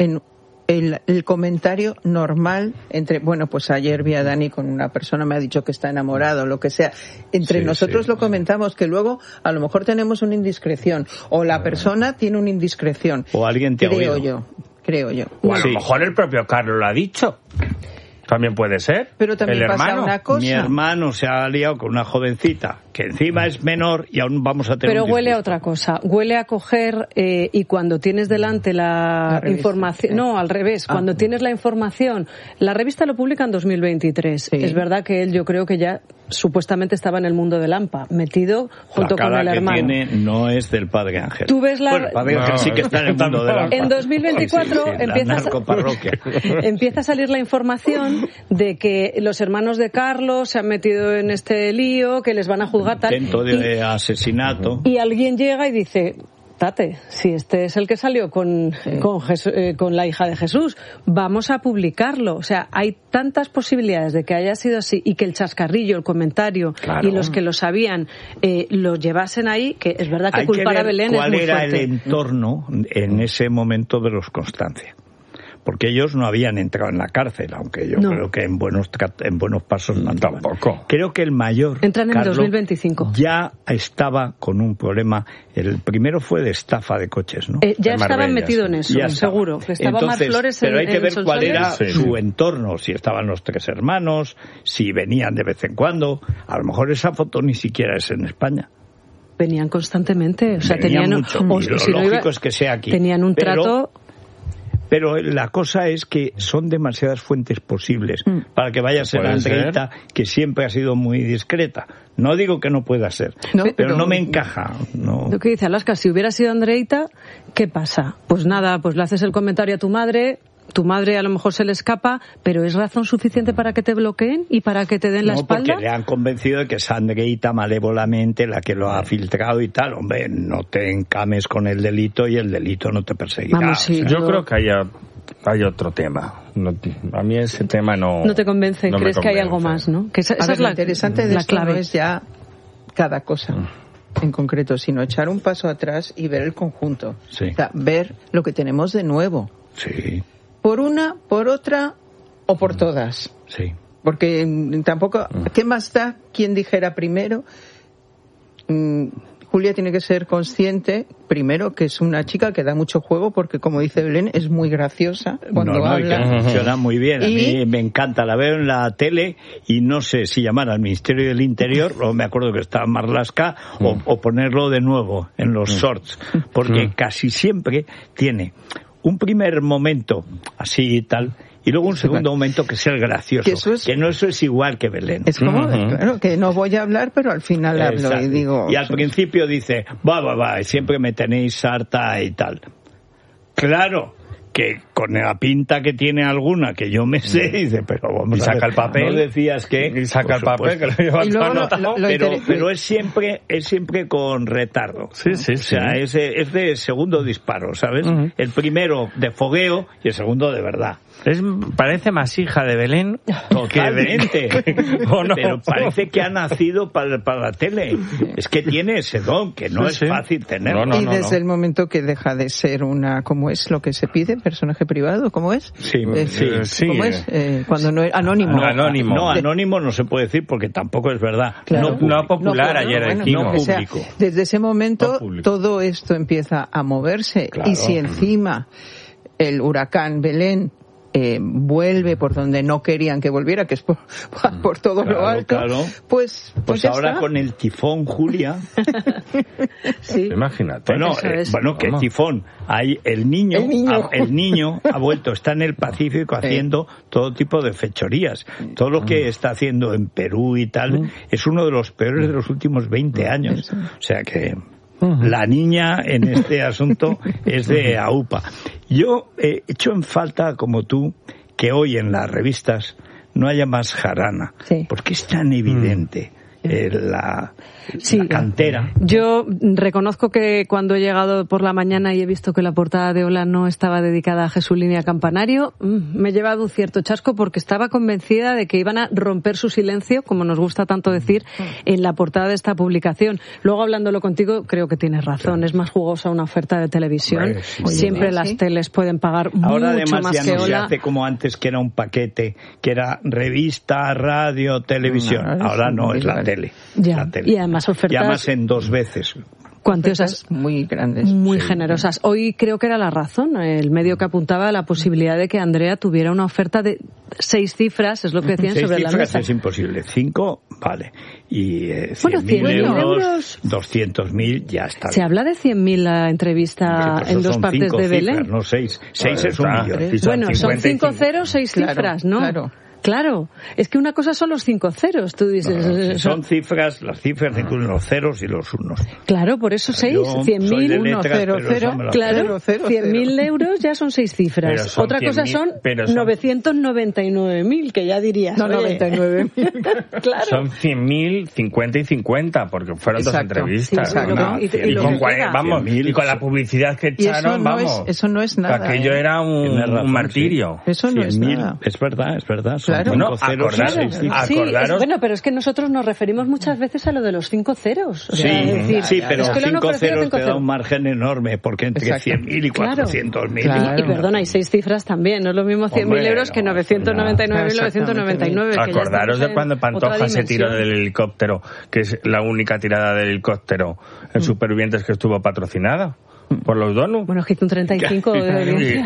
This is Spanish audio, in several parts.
en el comentario normal entre, bueno, pues ayer vi a Dani con una persona, me ha dicho que está enamorado, lo que sea. Entre nosotros lo comentamos, que luego a lo mejor tenemos una indiscreción, o la persona tiene una indiscreción. O alguien te ha oído. Creo yo. O a lo mejor el propio Carlos lo ha dicho. También puede ser. Pero también pasa una cosa. Mi hermano se ha liado con una jovencita que encima es menor y aún vamos a tener. Pero huele a otra cosa. Huele a coger y cuando tienes delante la información. No, al revés. Cuando tienes la información. La revista lo publica en 2023. Sí. Es verdad que él, yo creo que ya supuestamente estaba en el mundo del AMPA, metido junto con el hermano. La cara que tiene no es del padre Ángel. Tú ves Bueno, el padre Ángel sí que está en el mundo del AMPA. En 2024 empieza a salir la información de que los hermanos de Carlos se han metido en este lío, que les van a juzgar tal. Intento de asesinato. Y alguien llega y dice: Tate, si este es el que salió con la hija de Jesús, vamos a publicarlo. O sea, hay tantas posibilidades de que haya sido así y que el chascarrillo, el comentario y los que lo sabían lo llevasen ahí, que es verdad que culpar a Belén es muy fuerte. ¿Cuál era el entorno en ese momento de los Constancia? Porque ellos no habían entrado en la cárcel, aunque yo creo que en buenos pasos no andaban. Tampoco. Creo que el mayor, entran en Carlos, 2025. Ya estaba con un problema. El primero fue de estafa de coches, ¿no? Ya estaban metidos en eso, seguro. Que estaba Mar Flores pero hay que ver Sol cuál era Sales. su entorno, si estaban los tres hermanos, si venían de vez en cuando. A lo mejor esa foto ni siquiera es en España. Venían constantemente, o sea, venían tenían mucho. Y lo lógico es que sea aquí. Tenían un trato. Pero la cosa es que son demasiadas fuentes posibles para que vaya a ser Andreita, que siempre ha sido muy discreta. No digo que no pueda ser, pero no me encaja. No. Lo que dice Alaska, si hubiera sido Andreita, ¿qué pasa? Pues nada, pues le haces el comentario a tu madre a lo mejor se le escapa, pero ¿es razón suficiente para que te bloqueen y para que te den la espalda? No, porque le han convencido de que es Andreita malévolamente la que lo ha filtrado y tal. Hombre, no te encames con el delito y el delito no te perseguirá. Vamos, sí, yo creo que hay otro tema. No, a mí ese tema no te convence. No crees que hay algo más, ¿no? Que esa es lo interesante de la esto clave. No es ya cada cosa en concreto, sino echar un paso atrás y ver el conjunto. Sí. O sea, ver lo que tenemos de nuevo. Sí. Por una, por otra o por todas. Sí. Porque tampoco... ¿Qué más da quien dijera primero? Julia tiene que ser consciente, primero, que es una chica que da mucho juego, porque, como dice Belén, es muy graciosa cuando habla. Y que funciona muy bien. A mí me encanta. La veo en la tele y no sé si llamar al Ministerio del Interior, o me acuerdo que estaba Marlaska, o ponerlo de nuevo en los shorts. Porque casi siempre tiene un primer momento así y tal, y luego un segundo momento que es el gracioso, que no eso es igual que Belén. Es como, claro, que no voy a hablar, pero al final hablo y digo... Y al principio dice, va, siempre me tenéis harta y tal. Claro, que con la pinta que tiene alguna, que yo me sé, dice, pero vamos a ver, saca el papel. No decías que... Y saca el papel, que lo lleva todo anotado. Pero es siempre con retardo. Sí. O sea, es de segundo disparo, ¿sabes? El primero de fogueo y el segundo de verdad. Parece más hija de Belén. Totalmente. ¿O no? Pero parece que ha nacido para la tele. Es que tiene ese don, que no es fácil tenerlo. Y desde el momento que deja de ser una, ¿cómo es lo que se pide? ¿Personaje privado? ¿Cómo es? Sí. ¿Cómo es? Cuando no es anónimo. No, anónimo no se puede decir porque tampoco es verdad. Claro. No popular, ayer decimos. No público. O sea, desde ese momento todo esto empieza a moverse. Claro. Y si encima el huracán Belén vuelve por donde no querían que volviera, que es por todo lo alto, pues ahora está. Con el tifón Julia. Sí. Imagínate. Bueno, que tifón. Hay el niño ha vuelto, está en el Pacífico haciendo todo tipo de fechorías. Todo lo que está haciendo en Perú y tal es uno de los peores de los últimos 20 años. O sea que la niña en este asunto es de AUPA. Yo he hecho en falta, como tú, que hoy en las revistas no haya más jarana, porque es tan evidente la cantera. Yo reconozco que cuando he llegado por la mañana y he visto que la portada de Hola no estaba dedicada a Jesulínea Campanario, me he llevado un cierto chasco porque estaba convencida de que iban a romper su silencio, como nos gusta tanto decir, en la portada de esta publicación. Luego, hablándolo contigo, creo que tienes razón. Es más jugosa una oferta de televisión. Siempre las teles pueden pagar ahora mucho además más ya que no Hola. se hace como antes, que era un paquete, que era revista, radio, televisión. Ahora no, es la tele. Ya. La tele. Y además ofertas... Y además en 2 veces. Cuantiosas, muy grandes, muy generosas. Hoy creo que era La Razón, el medio que apuntaba a la posibilidad de que Andrea tuviera una oferta de 6 cifras, es lo que decían 6 sobre la mesa. 6 cifras es imposible, 5 vale, y 100.000 euros, 200.000 ya está. Se habla de 100.000 la entrevista en 2 partes de Belén. Cifras, no 6 es un millón. Bueno, son 5 ceros, 6 cifras, ¿no? Claro, es que una cosa son los 5 ceros, tú dices... No, son cifras, las cifras incluyen los ceros y los unos. Claro, por eso 6, 100.000, 1, 0, 0, claro, 100.000 euros ya son 6 cifras. Otra cosa son 999.000, que ya dirías. No, 99.000. Claro. Son 100.000, 50 y 50, porque fueron 2 entrevistas. Sí, y con la publicidad que echaron, eso no es nada. Aquello era un martirio. Sí. Eso no es nada. Es verdad. Claro. Bueno, acordaros. Bueno, pero es que nosotros nos referimos muchas veces a lo de los 5 ceros. O sea, pero 5 ceros te da un margen enorme, porque entre 100.000 y 400.000. Claro. Y perdona, hay 6 cifras también. No es lo mismo 100.000 euros que 999.999. Acordaros de cuando Pantoja se tiró del helicóptero, que es la única tirada del helicóptero en Supervivientes que estuvo patrocinada por los donuts. Bueno, es que hizo un 35 de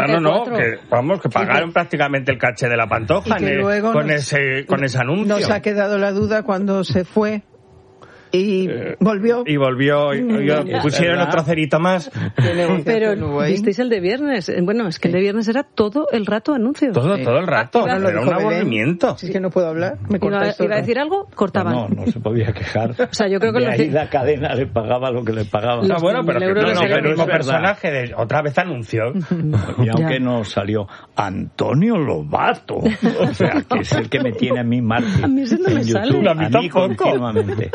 que pagaron prácticamente el caché de la Pantoja con ese anuncio. Nos ha quedado la duda cuando se fue y volvió. Pusieron otro cerito más. Pero visteis el de viernes. Bueno, es que el de viernes era todo el rato anuncios. Todo el rato. Era un aburrimiento. Si es que no puedo hablar. ¿Iba a decir algo? Cortaban. No se podía quejar. O sea, yo creo que ahí la cadena le pagaba lo que le pagaba. Pero el mismo personaje otra vez anunció. Y aunque no salió Antonio Lobato, o sea, que es el que me tiene a mí Martín. A mí ese no me sale. A mí continuamente.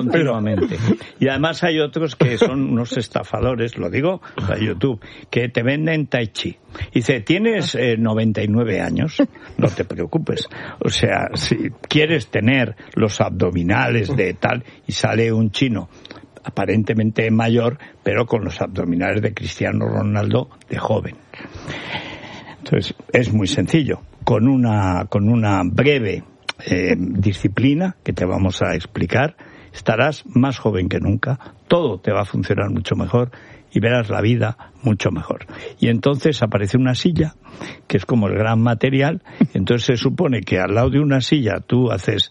Y además hay otros que son unos estafadores, lo digo a YouTube, que te venden tai chi. Dice, tienes 99 años, no te preocupes. O sea, si quieres tener los abdominales de tal, y sale un chino aparentemente mayor, pero con los abdominales de Cristiano Ronaldo de joven. Entonces, es muy sencillo. Con una breve disciplina que te vamos a explicar, estarás más joven que nunca, todo te va a funcionar mucho mejor y verás la vida mucho mejor. Y entonces aparece una silla, que es como el gran material, entonces se supone que al lado de una silla tú haces,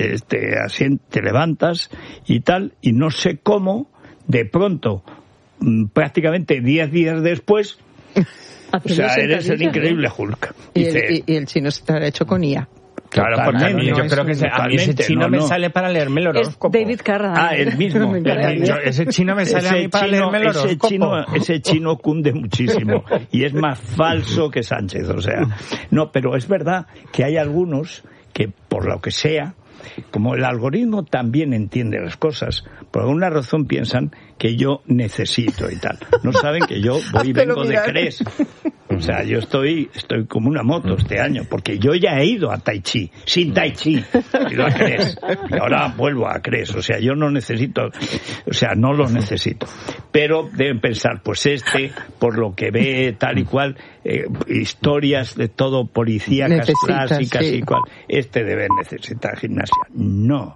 te levantas y tal, y no sé cómo, de pronto, prácticamente 10 días después, o sea, eres el increíble Hulk. Y el chino estará hecho con IA. Claro, porque a mí, yo creo que a mí ese chino me sale para leerme el horóscopo. Es David Carradine. El mismo. Ese chino me sale a mí para leerme el horóscopo. Ese chino cunde muchísimo y es más falso que Sánchez, o sea. No, pero es verdad que hay algunos que, por lo que sea, como el algoritmo también entiende las cosas, por alguna razón piensan que yo necesito y tal. No saben que yo voy y vengo de CRES. O sea, yo estoy como una moto este año, porque yo ya he ido a Tai Chi, sin Tai Chi, he ido a CRES, y ahora vuelvo a CRES. O sea, yo no necesito, no lo necesito. Pero deben pensar, pues por lo que ve, tal y cual, historias de todo, policíacas clásicas y cual, debe necesitar gimnasia. No,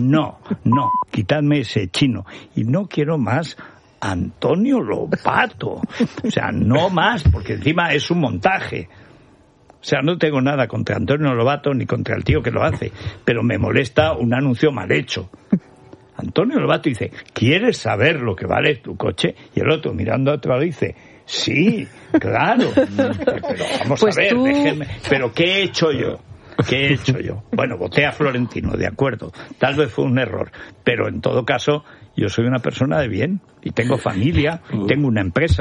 quitadme ese chino. Y no quiero más Antonio Lobato. O sea, no más, porque encima es un montaje. O sea, no tengo nada contra Antonio Lobato ni contra el tío que lo hace, pero me molesta un anuncio mal hecho. Antonio Lobato dice, ¿quieres saber lo que vale tu coche? Y el otro, mirando a otro lado, dice, sí, claro. Pero vamos a ver, déjenme. ¿Pero qué he hecho yo? Bueno, voté a Florentino, de acuerdo. Tal vez fue un error, pero en todo caso, yo soy una persona de bien y tengo familia, tengo una empresa,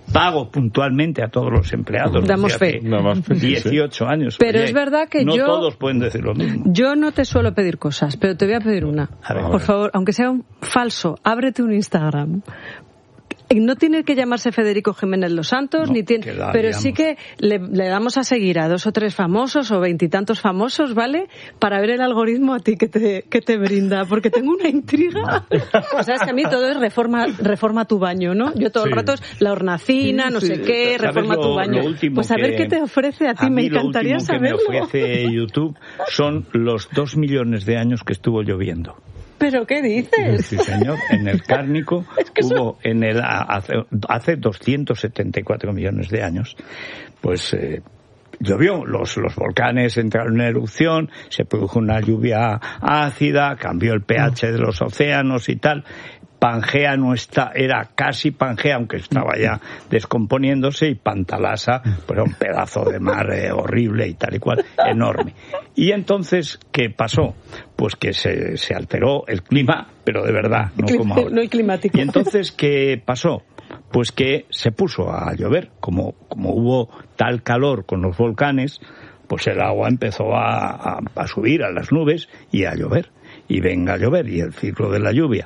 pago puntualmente a todos los empleados. Damos fe. 18 años. Pero es verdad que no todos pueden decir lo mismo. Yo no te suelo pedir cosas, pero te voy a pedir una. Por favor, aunque sea un falso, ábrete un Instagram. No tiene que llamarse Federico Jiménez Los Santos, no, ni tiene, pero sí que le damos a seguir a 2 o 3 famosos o 20 y tantos famosos, ¿vale? Para ver el algoritmo a ti que te brinda, porque tengo una intriga. O sea, es que a mí todo es reforma tu baño, ¿no? Yo todo el rato es la hornacina, no sé qué, reforma tu baño. Pues a ver qué te ofrece a ti, me encantaría saberlo. Lo último que me ofrece YouTube son los 2 millones de años que estuvo lloviendo. ¿Pero qué dices? Sí, señor. En el Cárnico hubo, hace 274 millones de años, pues llovió, los volcanes entraron en erupción, se produjo una lluvia ácida, cambió el pH de los océanos y tal. Pangea era casi Pangea, aunque estaba ya descomponiéndose, y Pantalasa, pues era un pedazo de mar horrible y tal y cual, enorme. Y entonces, ¿qué pasó? Pues que se alteró el clima, pero de verdad, no como ahora. No el climático. Y entonces, ¿qué pasó? Pues que se puso a llover. Como hubo tal calor con los volcanes, pues el agua empezó a subir a las nubes y a llover. Y venga a llover, y el ciclo de la lluvia.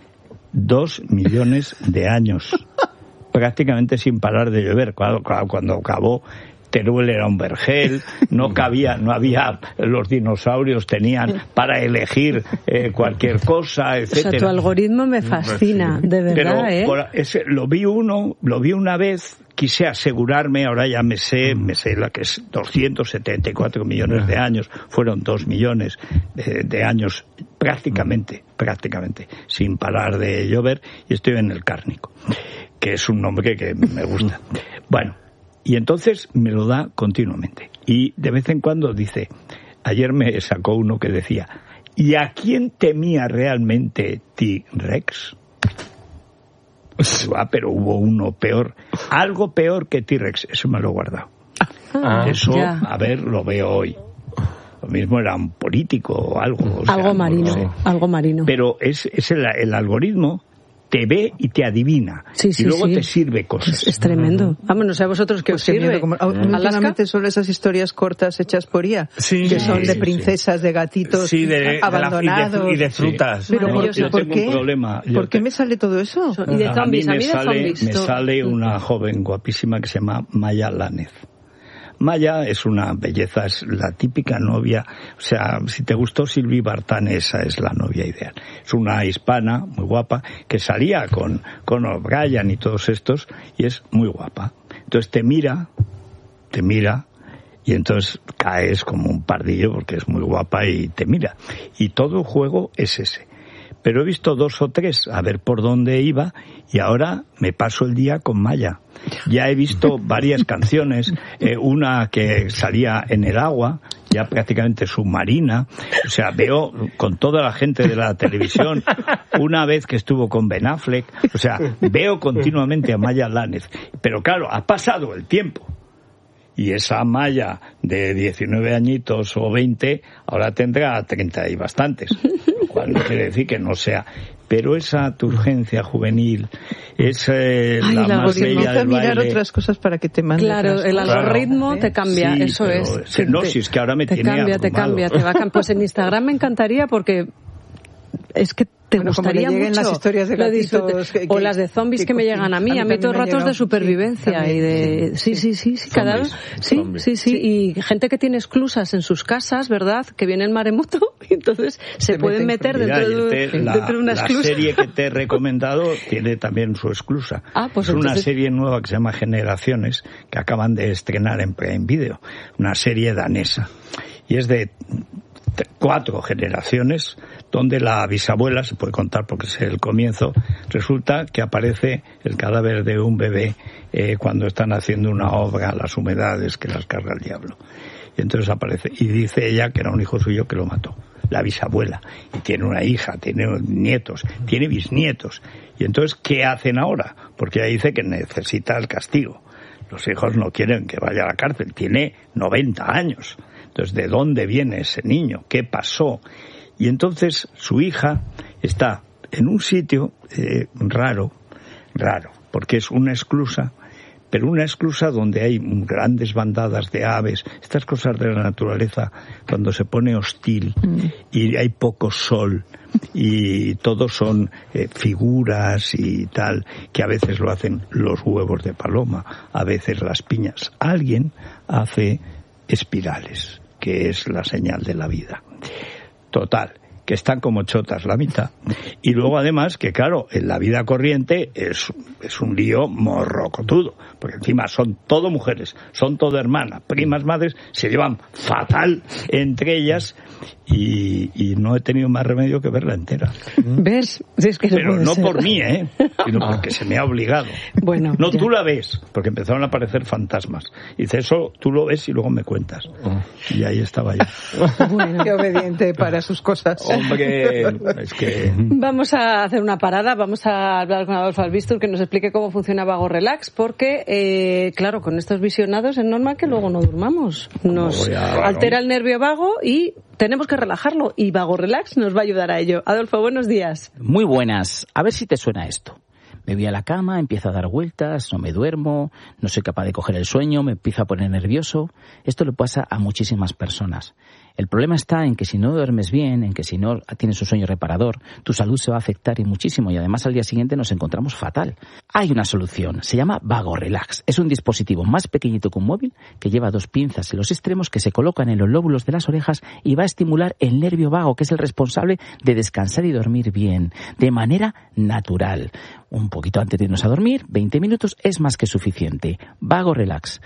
2 millones de años, prácticamente sin parar de llover. Claro, cuando acabó, Teruel era un vergel, no había, los dinosaurios tenían para elegir cualquier cosa, etcétera. O sea, tu algoritmo me fascina, de verdad, Lo vi una vez, quise asegurarme, ahora ya me sé la que es 274 millones de años, fueron 2 millones de años prácticamente, sin parar de llover, y estoy en el Cárnico, que es un nombre que me gusta. Bueno, y entonces me lo da continuamente. Y de vez en cuando dice, ayer me sacó uno que decía, ¿y a quién temía realmente T-Rex? Pero hubo uno peor, algo peor que T-Rex, eso me lo he guardado. Eso, ya. A ver, lo veo hoy. Lo mismo era un político o algo. Algo marino, no sé. Algo marino. Pero es el algoritmo te ve y te adivina. Y luego te sirve cosas. Es tremendo. Vamos, no sé a vosotros qué os sirve. Últimamente solo esas historias cortas hechas por IA, que son de princesas, de gatitos abandonados. Y de frutas. Pero ¿por qué me sale todo eso? Y de zombies, a mí de zombies. Me sale una joven guapísima que se llama Maya Lánez. Maya es una belleza, es la típica novia, o sea, si te gustó Sylvie Vartan, esa es la novia ideal. Es una hispana, muy guapa, que salía con O'Brien y todos estos, y es muy guapa. Entonces te mira, y entonces caes como un pardillo porque es muy guapa y te mira. Y todo el juego es ese. Pero he visto 2 o 3 a ver por dónde iba, y ahora me paso el día con Maya. Ya he visto varias canciones, una que salía en el agua, ya prácticamente submarina, o sea, veo con toda la gente de la televisión, una vez que estuvo con Ben Affleck, o sea, veo continuamente a Maya Lánez. Pero claro, ha pasado el tiempo. Y esa Maya de 19 añitos o 20, ahora tendrá 30 y bastantes. Lo cual no quiere decir que no sea. Pero esa turgencia juvenil es la más bella del baile. Mirar otras cosas para que te mande. Claro, el algoritmo te cambia, sí, eso es. Si es que ahora me tiene abrumado. Te cambia. Pues en Instagram me encantaría porque es que te gustaría mucho las historias de gatitos o las de zombies que me llegan a mí todo el rato es de supervivencia y de cada vez sí y gente que tiene esclusas en sus casas, ¿verdad? Que viene el maremoto y entonces se pueden meter dentro de una esclusa. La serie que te he recomendado tiene también su esclusa. Pues es una serie nueva que se llama Generaciones, que acaban de estrenar en Prime Video, una serie danesa, y es de 4 generaciones, donde la bisabuela, se puede contar porque es el comienzo, resulta que aparece el cadáver de un bebé cuando están haciendo una obra, las humedades que las carga el diablo. Y entonces aparece, y dice ella que era un hijo suyo que lo mató, la bisabuela, y tiene una hija, tiene nietos, tiene bisnietos. Y entonces, ¿qué hacen ahora? Porque ella dice que necesita el castigo. Los hijos no quieren que vaya a la cárcel, tiene 90 años. Entonces, ¿de dónde viene ese niño? ¿Qué pasó? Y entonces su hija está en un sitio raro, porque es una esclusa pero una esclusa donde hay grandes bandadas de aves, estas cosas de la naturaleza, cuando se pone hostil y hay poco sol y todos son figuras y tal, que a veces lo hacen los huevos de paloma, a veces las piñas. Alguien hace espirales, que es la señal de la vida. Total, que están como chotas la mitad. Y luego además que claro, en la vida corriente es un lío morrocotudo, porque encima son todo mujeres, son todo hermanas, primas, madres, se llevan fatal entre ellas y no he tenido más remedio que verla entera. ¿Ves? Si es que pero no por mí, sino porque se me ha obligado. Bueno, no, ya. Tú la ves, porque empezaron a aparecer fantasmas. Y dice, eso tú lo ves y luego me cuentas. Y ahí estaba yo. Bueno. Qué obediente para sus cosas. Hombre, es que... Vamos a hacer una parada, vamos a hablar con Adolfo Albistur que nos explique cómo funciona Vago Relax, porque, claro, con estos visionados es normal que luego no durmamos. Nos altera el nervio vago y tenemos que relajarlo, y Vago Relax nos va a ayudar a ello. Adolfo, buenos días. Muy buenas. A ver si te suena esto. Me voy a la cama, empiezo a dar vueltas, no me duermo, no soy capaz de coger el sueño, me empiezo a poner nervioso. Esto le pasa a muchísimas personas. El problema está en que si no duermes bien, en que si no tienes un sueño reparador, tu salud se va a afectar y muchísimo, y además al día siguiente nos encontramos fatal. Hay una solución, se llama Vago Relax. Es un dispositivo más pequeñito que un móvil que lleva 2 pinzas en los extremos que se colocan en los lóbulos de las orejas y va a estimular el nervio vago, que es el responsable de descansar y dormir bien, de manera natural. Un poquito antes de irnos a dormir, 20 minutos es más que suficiente. Vago Relax,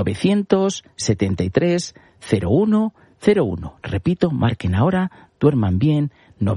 973 01 01. Repito, marquen ahora, duerman bien,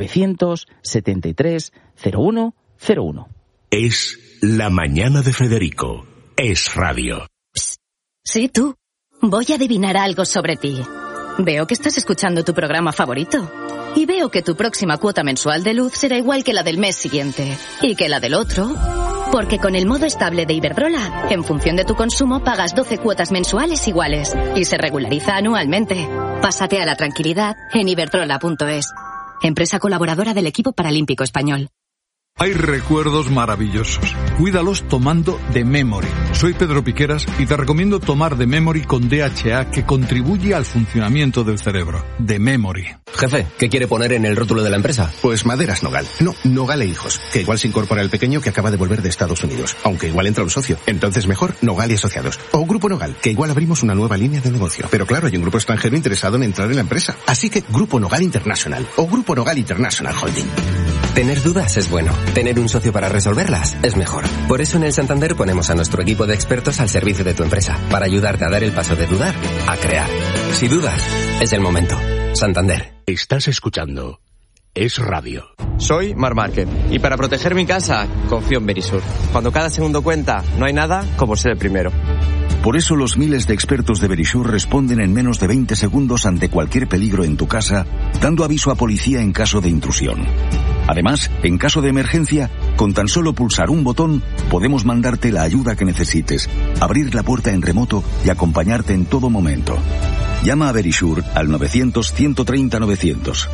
973 01 01. Es La Mañana de Federico. Es radio. Psst. Sí, tú. Voy a adivinar algo sobre ti. Veo que estás escuchando tu programa favorito. Y veo que tu próxima cuota mensual de luz será igual que la del mes siguiente. Y que la del otro. Porque con el modo estable de Iberdrola, en función de tu consumo, pagas 12 cuotas mensuales iguales. Y se regulariza anualmente. Pásate a la tranquilidad en iberdrola.es. Empresa colaboradora del equipo paralímpico español. Hay recuerdos maravillosos. Cuídalos tomando The Memory. Soy Pedro Piqueras y te recomiendo tomar The Memory con DHA, que contribuye al funcionamiento del cerebro. The Memory. Jefe, ¿qué quiere poner en el rótulo de la empresa? Pues Maderas Nogal. No, Nogal e Hijos. Que igual se incorpora el pequeño que acaba de volver de Estados Unidos. Aunque igual entra un socio. Entonces mejor Nogal y Asociados. O Grupo Nogal, que igual abrimos una nueva línea de negocio. Pero claro, hay un grupo extranjero interesado en entrar en la empresa. Así que Grupo Nogal International. O Grupo Nogal International Holding. Tener dudas es bueno. Tener un socio para resolverlas es mejor. Por eso en el Santander ponemos a nuestro equipo de expertos al servicio de tu empresa, para ayudarte a dar el paso de dudar a crear. Si dudas, es el momento. Santander. Estás escuchando Es Radio. Soy Mar Márquez y para proteger mi casa confío en Verisur. Cuando cada segundo cuenta, no hay nada como ser el primero. Por eso los miles de expertos de Verisur responden en menos de 20 segundos ante cualquier peligro en tu casa, dando aviso a policía en caso de intrusión. Además, en caso de emergencia, con tan solo pulsar un botón, podemos mandarte la ayuda que necesites, abrir la puerta en remoto y acompañarte en todo momento. Llama a Verisur al 900-130-900.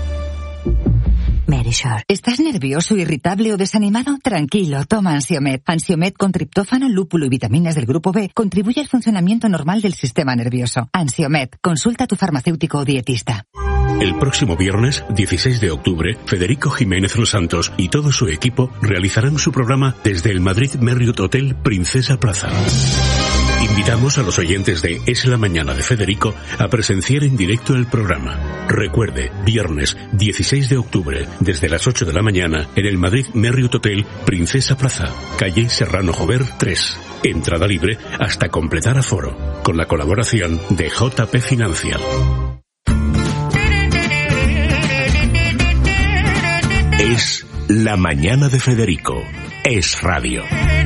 Verisur. ¿Estás nervioso, irritable o desanimado? Tranquilo, toma Ansiomed. Ansiomed con triptófano, lúpulo y vitaminas del grupo B contribuye al funcionamiento normal del sistema nervioso. Ansiomed, consulta a tu farmacéutico o dietista. El próximo viernes, 16 de octubre, Federico Jiménez Los Santos y todo su equipo realizarán su programa desde el Madrid Marriott Hotel Princesa Plaza. Invitamos a los oyentes de Es la Mañana de Federico a presenciar en directo el programa. Recuerde, viernes 16 de octubre, desde las 8 de la mañana, en el Madrid Marriott Hotel Princesa Plaza, calle Serrano Jover 3. Entrada libre hasta completar aforo, con la colaboración de JP Financial. Es La Mañana de Federico. Es radio.